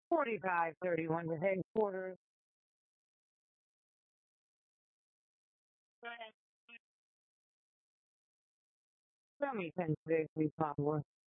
4531 to headquarters. Show me 10 6, please, Papa.